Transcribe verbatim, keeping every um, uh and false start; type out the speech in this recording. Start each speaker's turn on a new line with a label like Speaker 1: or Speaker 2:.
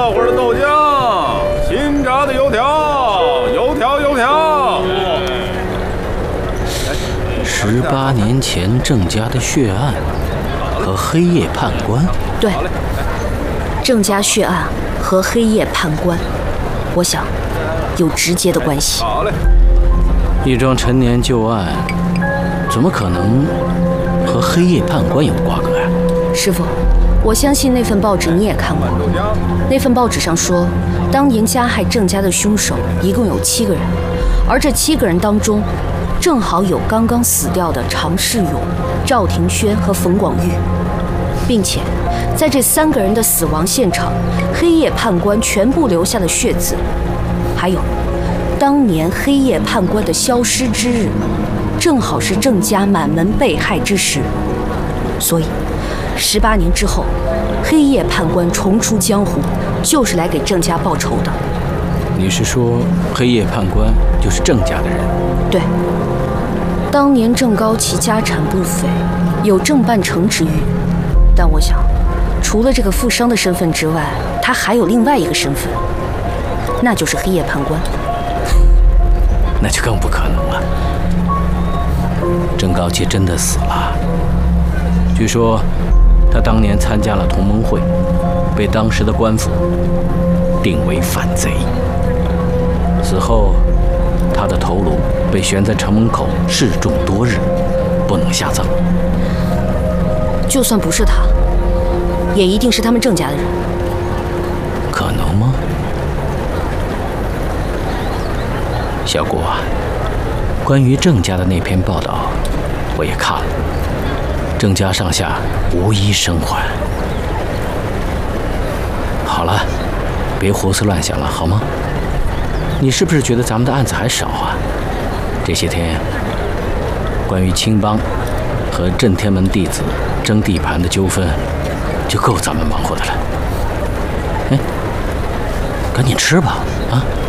Speaker 1: 热乎的豆浆，新炸的油条，油条油条。
Speaker 2: 十八年前郑家的血案和黑夜判官。
Speaker 3: 对，郑家血案和黑夜判官，我想有直接的关系。
Speaker 1: 好嘞。
Speaker 2: 一桩陈年旧案，怎么可能和黑夜判官有瓜葛呀？
Speaker 3: 师傅，我相信那份报纸你也看过。那份报纸上说，当年加害郑家的凶手一共有七个人，而这七个人当中，正好有刚刚死掉的常世勇、赵庭轩和冯广玉，并且在这三个人的死亡现场，黑夜判官全部留下的血渍，还有当年黑夜判官的消失之日，正好是郑家满门被害之时。所以十八年之后，黑夜判官重出江湖，就是来给郑家报仇的。
Speaker 2: 你是说黑夜判官就是郑家的人？
Speaker 3: 对，当年郑高旗家产不菲，有郑半城之誉，但我想除了这个富商的身份之外，他还有另外一个身份，那就是黑夜判官。
Speaker 2: 那就更不可能了。郑高旗真的死了，据说他当年参加了同盟会，被当时的官府定为反贼。死后，他的头颅被悬在城门口示众多日，不能下葬。
Speaker 3: 就算不是他，也一定是他们郑家的人。
Speaker 2: 可能吗？小顾啊，关于郑家的那篇报道，我也看了。郑家上下无一生还。好了，别胡思乱想了，好吗？你是不是觉得咱们的案子还少啊？这些天，关于青帮和镇天门弟子争地盘的纠纷，就够咱们忙活的了。哎，赶紧吃吧，啊！